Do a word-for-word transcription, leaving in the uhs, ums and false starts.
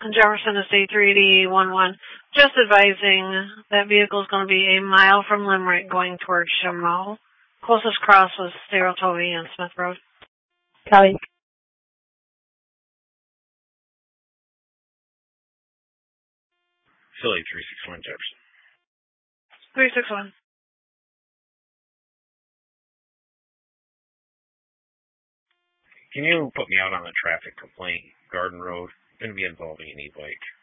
Jefferson Estate three eighty one one. Just advising that vehicle is going to be a mile from Limerick going towards Chameau. Closest cross was Saratoga and Smith Road. Copy. Philly three six one Jefferson. three six one. Can you put me out on a traffic complaint, Garden Road? Going to be involving an e-bike.